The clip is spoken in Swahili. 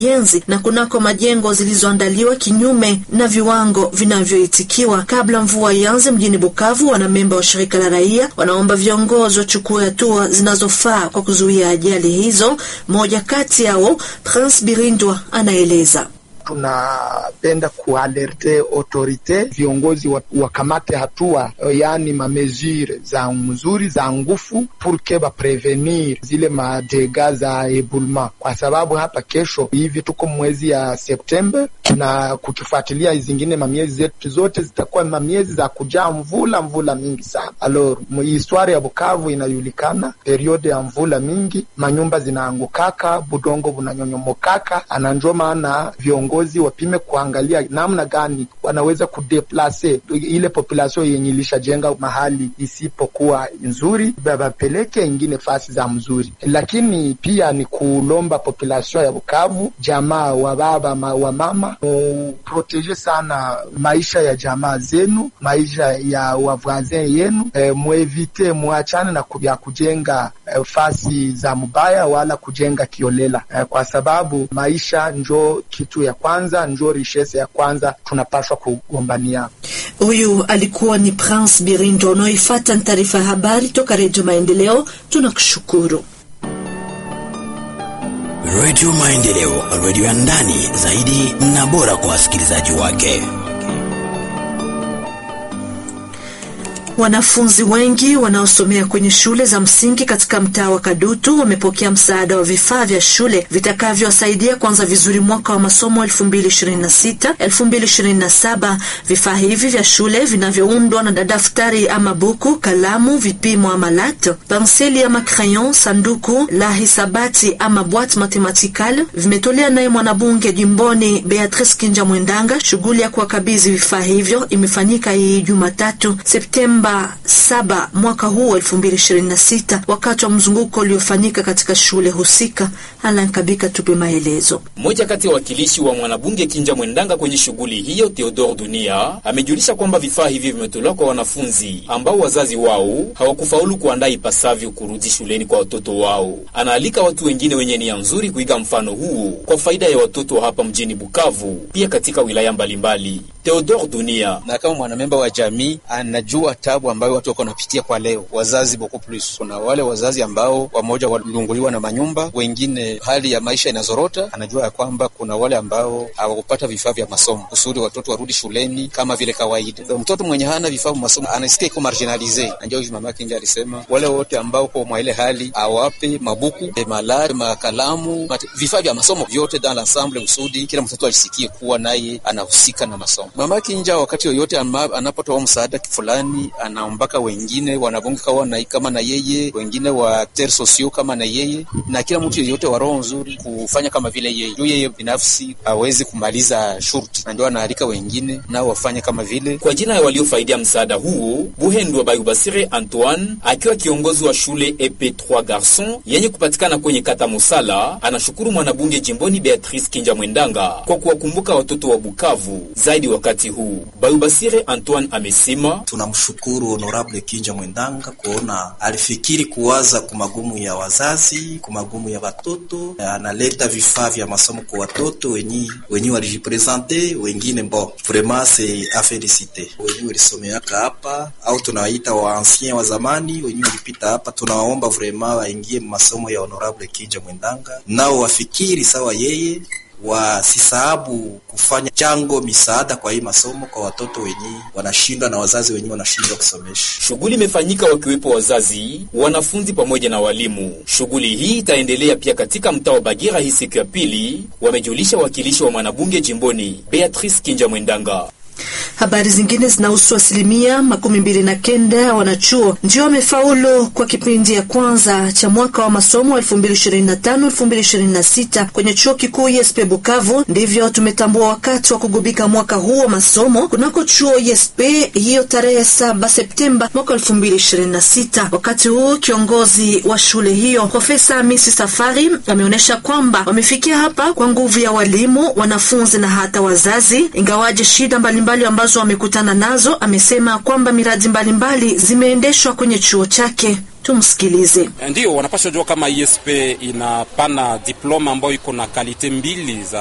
yenzi na kunako majengo zilizoandaliwa kinyume na viwango vinavyoitikiwa. Kabla mvua ianze mjini Bukavu, wanamemba wa shirika la raia wanaomba viongozi wachukue hatua zinazofaa kwa kuzuia ajali hizo. Moja kati yao, Prince Birindwa, anaeleza. Tunapenda kualerte autorite viongozi wakamate hatua, yani mamezure za mzuri za ngufu purke ba prevenir zile madega za ebulma, kwa sababu hapa kesho hivi tuko mwezi ya September na kukifuatilia zingine mamiezi zetu zote zitakuwa mamiezi za kujaa mvula mingi sana. Alors histoire ya Bukavu inajulikana, periode ya mvula mingi manyumba zinaangukaka, budongo bunanyonyomokaka, ananjo maana viongozi wapime kuangalia namna gani wanaweza kudeplace ile population yenye ilishajenga mahali isipokuwa nzuri, babapeleke ingine fasi za mzuri. Lakini pia ni kulomba population ya Bukavu, jamaa wa baba wa mama, protege sana maisha ya jamaa zenu, maisha ya wavazin yenu, muevite muachane na kujenga fasi za mbaya wala kujenga kiolela, kwa sababu maisha njo kitu ya kwanza, njo richesse ya kwanza tunapaswa kugombania. Huyu alikuwa ni Prince Birindo. Unaoifuata taarifa ya habari toka Radio Maendeleo. Tunakushukuru. Radio Maendeleo, radio ya ndani zaidi na bora kwa wasikilizaji wake. Wanafunzi wengi wanaosomea kwenye shule za msingi katika mtaa wa Kadutu wamepokea msaada wa vifaa vya shule vitakavyowasaidia kuanza vizuri mwaka wa masomo 2026-2027. Vifaa hivi vya shule vinavyoundwa na daftari ama buku, kalamu, vipimo ama lato, penseli ama crayon, sanduku la hisabati ama boîte mathématicale vimetolea naye mwanabunge jimboni Beatrice Kinja Mwendanga. Shughuli ya kuwakabidhi vifaa hivyo imefanyika hii Jumatatu Septemba 7 mwaka huu 2026 wakati wa mzunguko uliofanyika katika shule husika. Alankabika tupe maelezo. Mmoja kati ya wakilishi wa mwanabunge Kinja Mwendanga kwenye shughuli hiyo, Theodore Dunia, amejulisha kwamba vifaa hivi vimetolewa kwa wanafunzi ambao wazazi wao hawakufaulu kuandaa ipasavyo kurudi shuleni kwa watoto wao. Anaalika watu wengine wenye nia nzuri kuiga mfano huu kwa faida ya watoto hapa mjini Bukavu, pia katika wilaya mbalimbali. Theodore Dunia: na kama mwanamemba wa jamii anajua tabu ambayo watu wako napitia kwa leo, wazazi beaucoup plus. Kuna wale wazazi ambao wamoja walunguliwa na manyumba, wengine hali ya maisha inazorota. Anajua ya kwamba kuna wale ambao hawakupata vifaa vya masomo kusudi watoto warudi shuleni kama vile kawaida. So, mtoto mwenye hana vifaa vya masomo anasikia iko marginalize. Ndio mama yake nje alisema wale wote ambao kwa ile hali awape mabuku, malari, makalamu, vifaa vya masomo vyote dans l'ensemble kusudi kila mtoto ajisikie kuwa naye anahusika na masomo. Mama Kinja wakati yoyote anapotoa msaada fulani anaombaka wengine wanabunge kama na yeye, wengine wa ter socio kama na yeye, na kila mtu yeyote wa roho nzuri kufanya kama vile yeye. Yeye binafsi hawezi kumaliza shurti, na ndio anaalika wengine nao wafanye kama vile. Kwa jina ya waliofaidia msaada huu, Buhendwa Bayubasire Antoine, akiwa kiongozi wa shule EP3 Garçon yenye kupatikana kwenye kata Musala, anashukuru mwanabunge jimboni Beatrice Kinja Mwendanga kwa kuwakumbuka watoto wa Bukavu zaidi wakati huu. Bayubasire Antoine amesema, tunamshukuru honorable Kinja Mwendanga kuona alifikiri kuwaza kumagumu ya wazazi, kumagumu ya watoto, analeta vifaa vya masomo kwa watoto wenyi walijipresente, wengine vraiment c'est à féliciter. Wenyi walisomeaka hapa au tunawaita wa ancien wa zamani, wenyi walipita hapa, tunawaomba vraiment waingie masomo ya honorable Kinja Mwendanga, nao wafikiri sawa yeye, wasisahabu kufanya chango misaada kwa hii masomo kwa watoto wenye wanashindwa na wazazi wenye wanashindwa kusomesha. Shughuli imefanyika wakiwepo wazazi, wanafunzi pamoja na walimu. Shughuli hii itaendelea pia katika mtaa wa Bagira hii siku ya pili, wamejulisha wakilishi wa mwanabunge jimboni Beatrice Kinja Mwendanga. Habari zingine zinahusu 29% wanachuo ndio wamefaulu kwa kipindi ya kwanza cha mwaka wa masomo 2025-2026 kwenye chuo kikuu ISP Bukavu. Ndivyo tumetambua wakati wa kugubika mwaka huu wa masomo kunako chuo ISP hiyo tarehe 7 Septemba mwaka 2026. Wakati huu kiongozi wa shule hiyo Profesa Hamisi Safari ameonyesha kwamba wamefikia hapa kwa nguvu ya walimu, wanafunzi na hata wazazi, ingawaje shida mbalimbali ambazo wamekutana nazo. Amesema kwamba miradi mbalimbali zimeendeshwa kwenye chuo chake. Tumsikilize. Ndio wanapaswa jua kama ISP inapana diploma ambayo iko na kalite mbili za